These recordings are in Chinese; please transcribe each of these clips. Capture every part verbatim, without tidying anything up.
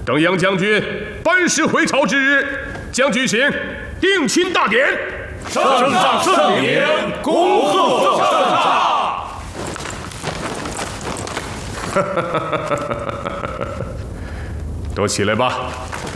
等杨将军班师回朝之日，将举行定亲大典。 圣上圣明，恭贺圣上。 都起来吧。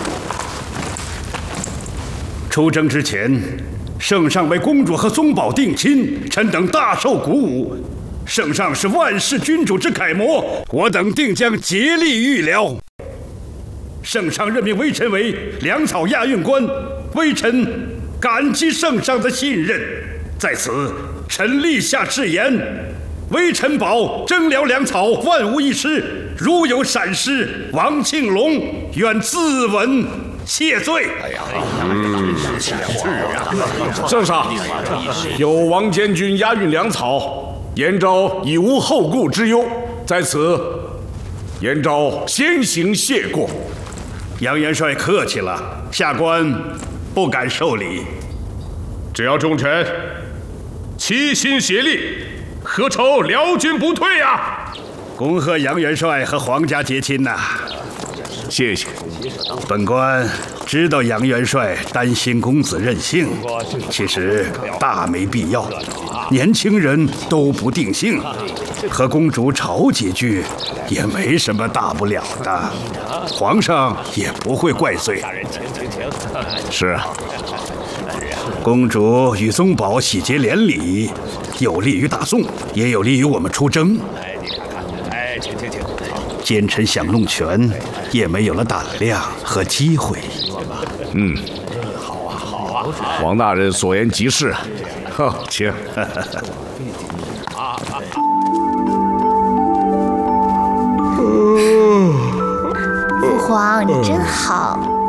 出征之前，圣上为公主和宗保定亲，臣等大受鼓舞。圣上是万世君主之楷模，我等定将竭力预疗。圣上任命微臣为粮草押运官，微臣感激圣上的信任。在此，臣立下誓言：微臣保征辽粮草万无一失，如有闪失，王庆龙愿自刎谢罪。哎呀， 嗯，圣上，有王监军押运粮草，延昭已无后顾之忧，在此，延昭先行谢过。 杨元帅客气了，下官不敢受礼。 只要众臣齐心协力，何愁辽军不退啊？ 恭贺杨元帅和皇家结亲呐、啊！ 谢谢。 本官知道杨元帅担心公子任性，其实大没必要。年轻人都不定性，和公主吵几句也没什么大不了的，皇上也不会怪罪。 是啊， 公主与宗保喜结连理，有利于大宋，也有利于我们出征。 哎，请请请。 奸臣想弄权，也没有了胆量和机会。 嗯， 好啊，好啊， 王大人所言极是。好，请。 父皇，你真好。